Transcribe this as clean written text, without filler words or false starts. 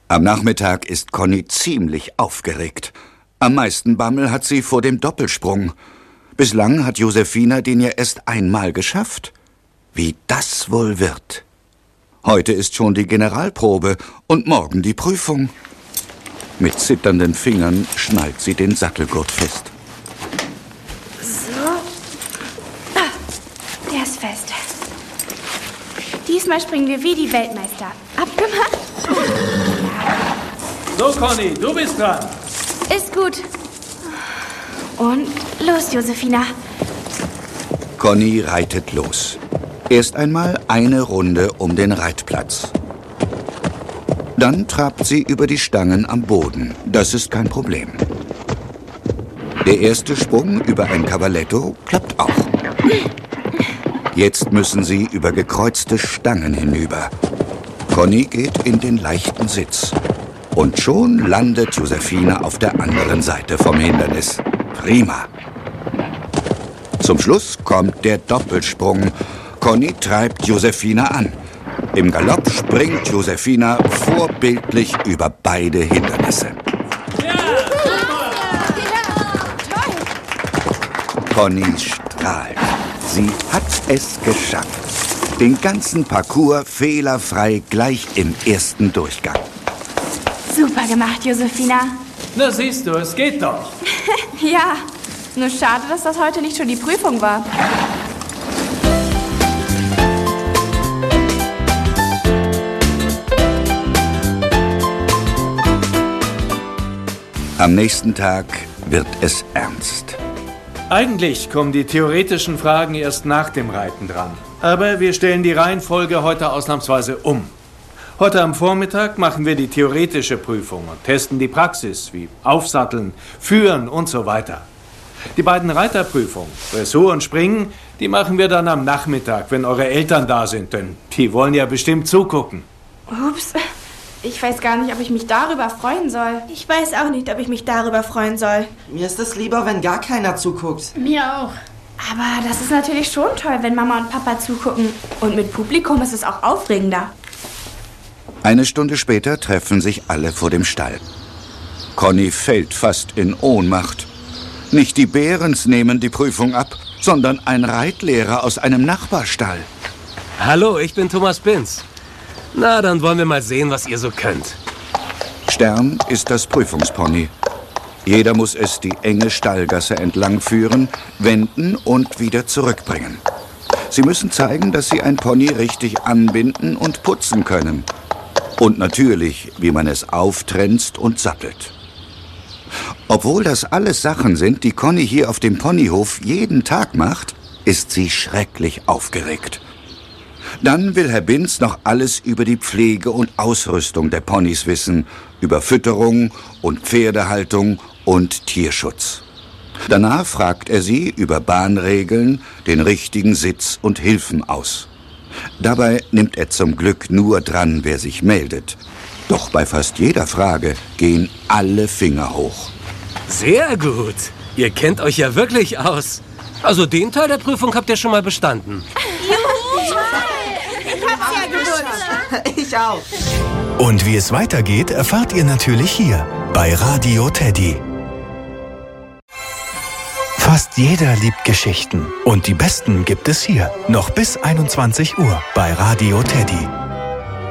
Am Nachmittag ist Conny ziemlich aufgeregt. Am meisten Bammel hat sie vor dem Doppelsprung. Bislang hat Josefina den ja erst einmal geschafft. Wie das wohl wird. Heute ist schon die Generalprobe und morgen die Prüfung. Mit zitternden Fingern schnallt sie den Sattelgurt fest. So. Der ist fest. Diesmal springen wir wie die Weltmeister. Abgemacht? So, Conny, du bist dran. Ist gut. Und los, Josefina. Conny reitet los. Erst einmal eine Runde um den Reitplatz. Dann trabt sie über die Stangen am Boden. Das ist kein Problem. Der erste Sprung über ein Cavaletto klappt auch. Jetzt müssen sie über gekreuzte Stangen hinüber. Conny geht in den leichten Sitz. Und schon landet Josefina auf der anderen Seite vom Hindernis. Prima. Zum Schluss kommt der Doppelsprung. Conny treibt Josefina an. Im Galopp springt Josefina vorbildlich über beide Hindernisse. Conny strahlt. Sie hat es geschafft. Den ganzen Parcours fehlerfrei gleich im ersten Durchgang. Super gemacht, Josefina. Na siehst du, es geht doch. Ja, nur schade, dass das heute nicht schon die Prüfung war. Am nächsten Tag wird es ernst. Eigentlich kommen die theoretischen Fragen erst nach dem Reiten dran. Aber wir stellen die Reihenfolge heute ausnahmsweise um. Heute am Vormittag machen wir die theoretische Prüfung und testen die Praxis, wie Aufsatteln, Führen und so weiter. Die beiden Reiterprüfungen, Dressur und Springen, die machen wir dann am Nachmittag, wenn eure Eltern da sind, denn die wollen ja bestimmt zugucken. Ups, ich weiß gar nicht, ob ich mich darüber freuen soll. Ich weiß auch nicht, ob ich mich darüber freuen soll. Mir ist es lieber, wenn gar keiner zuguckt. Mir auch. Aber das ist natürlich schon toll, wenn Mama und Papa zugucken. Und mit Publikum ist es auch aufregender. Eine Stunde später treffen sich alle vor dem Stall. Conny fällt fast in Ohnmacht. Nicht die Behrens nehmen die Prüfung ab, sondern ein Reitlehrer aus einem Nachbarstall. Hallo, ich bin Thomas Binz. Na, dann wollen wir mal sehen, was ihr so könnt. Stern ist das Prüfungspony. Jeder muss es die enge Stallgasse entlang führen, wenden und wieder zurückbringen. Sie müssen zeigen, dass sie ein Pony richtig anbinden und putzen können. Und natürlich, wie man es auftrennt und sattelt. Obwohl das alles Sachen sind, die Conny hier auf dem Ponyhof jeden Tag macht, ist sie schrecklich aufgeregt. Dann will Herr Binz noch alles über die Pflege und Ausrüstung der Ponys wissen, über Fütterung und Pferdehaltung und Tierschutz. Danach fragt er sie über Bahnregeln, den richtigen Sitz und Hilfen aus. Dabei nimmt er zum Glück nur dran, wer sich meldet. Doch bei fast jeder Frage gehen alle Finger hoch. Sehr gut. Ihr kennt euch ja wirklich aus. Also den Teil der Prüfung habt ihr schon mal bestanden. Ich auch. Und wie es weitergeht, erfahrt ihr natürlich hier bei Radio Teddy. Fast jeder liebt Geschichten. Und die besten gibt es hier. Noch bis 21 Uhr bei Radio Teddy.